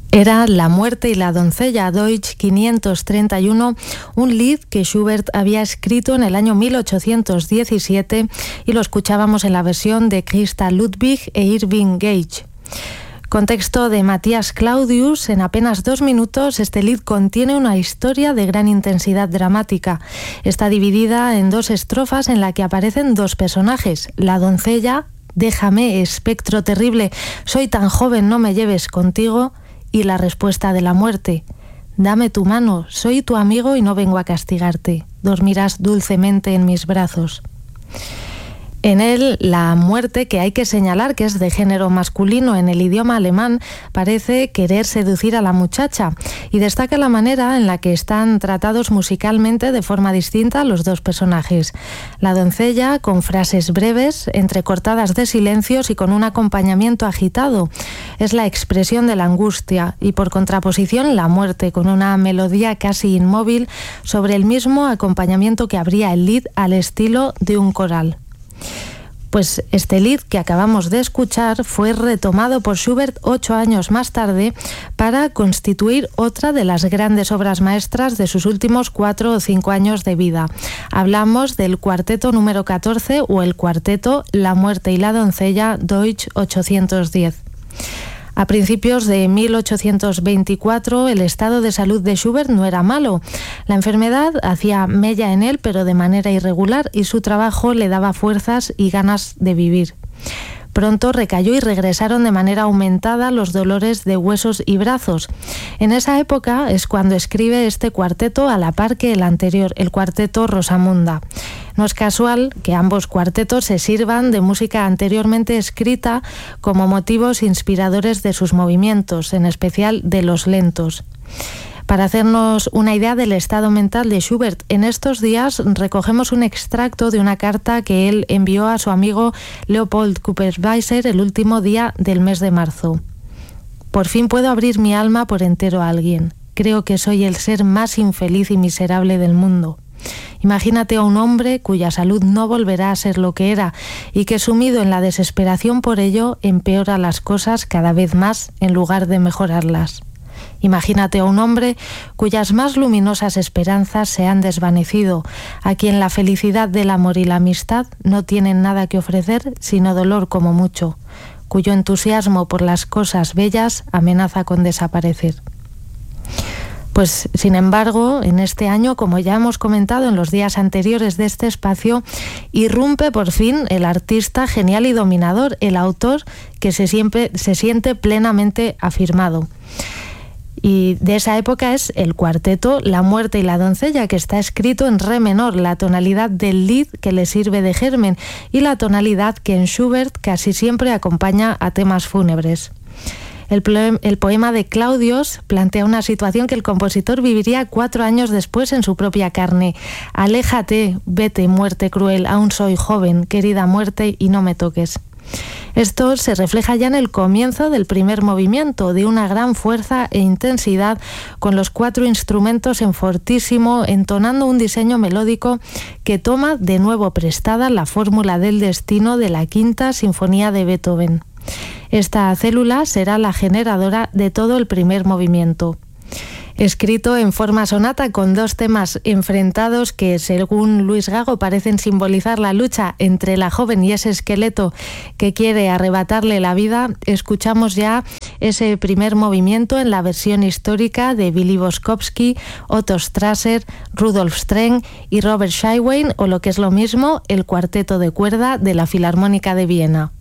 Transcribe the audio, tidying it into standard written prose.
Era La muerte y la doncella, Deutsch 531, un Lied que Schubert había escrito en el año 1817 y lo escuchábamos en la versión de Christa Ludwig e Irving Gage. Contexto de Matthias Claudius: en apenas 2 minutos este Lied contiene una historia de gran intensidad dramática. Está dividida en 2 estrofas en la que aparecen 2 personajes, la doncella, déjame, espectro terrible, soy tan joven, no me lleves contigo, y la respuesta de la muerte, dame tu mano, soy tu amigo y no vengo a castigarte, dormirás dulcemente en mis brazos. En él, la muerte, que hay que señalar que es de género masculino en el idioma alemán, parece querer seducir a la muchacha y destaca la manera en la que están tratados musicalmente de forma distinta los 2 personajes. La doncella, con frases breves, entrecortadas de silencios y con un acompañamiento agitado, es la expresión de la angustia, y por contraposición la muerte, con una melodía casi inmóvil sobre el mismo acompañamiento que abría el Lied al estilo de un coral. Pues este Lied que acabamos de escuchar fue retomado por Schubert 8 años más tarde para constituir otra de las grandes obras maestras de sus últimos 4 o 5 años de vida. Hablamos del cuarteto número 14 o el cuarteto La muerte y la doncella, Deutsch 810. A principios de 1824 el estado de salud de Schubert no era malo. La enfermedad hacía mella en él, pero de manera irregular, y su trabajo le daba fuerzas y ganas de vivir. Pronto recayó y regresaron de manera aumentada los dolores de huesos y brazos. En esa época es cuando escribe este cuarteto a la par que el anterior, el cuarteto Rosamunda. No es casual que ambos cuartetos se sirvan de música anteriormente escrita como motivos inspiradores de sus movimientos, en especial de los lentos. Para hacernos una idea del estado mental de Schubert, en estos días recogemos un extracto de una carta que él envió a su amigo Leopold Kupferwieser el último día del mes de marzo. Por fin puedo abrir mi alma por entero a alguien. Creo que soy el ser más infeliz y miserable del mundo. Imagínate a un hombre cuya salud no volverá a ser lo que era y que, sumido en la desesperación por ello, empeora las cosas cada vez más en lugar de mejorarlas. Imagínate a un hombre cuyas más luminosas esperanzas se han desvanecido, a quien la felicidad del amor y la amistad no tienen nada que ofrecer sino dolor como mucho, cuyo entusiasmo por las cosas bellas amenaza con desaparecer. Pues, sin embargo, en este año, como ya hemos comentado en los días anteriores de este espacio, irrumpe por fin el artista genial y dominador, el autor que se siente plenamente afirmado. Y de esa época es el cuarteto La muerte y la doncella, que está escrito en re menor, la tonalidad del Lied que le sirve de germen y la tonalidad que en Schubert casi siempre acompaña a temas fúnebres. El poema de Claudius plantea una situación que el compositor viviría 4 años después en su propia carne. Aléjate, vete, muerte cruel, aún soy joven, querida muerte, y no me toques. Esto se refleja ya en el comienzo del primer movimiento, de una gran fuerza e intensidad, con los 4 instrumentos en fortísimo, entonando un diseño melódico que toma de nuevo prestada la fórmula del destino de la Quinta Sinfonía de Beethoven. Esta célula será la generadora de todo el primer movimiento. Escrito en forma sonata con 2 temas enfrentados que, según Luis Gago, parecen simbolizar la lucha entre la joven y ese esqueleto que quiere arrebatarle la vida, escuchamos ya ese primer movimiento en la versión histórica de Billy Boskovsky, Otto Strasser, Rudolf Streng y Robert Schiewijn, o lo que es lo mismo, el cuarteto de cuerda de la Filarmónica de Viena.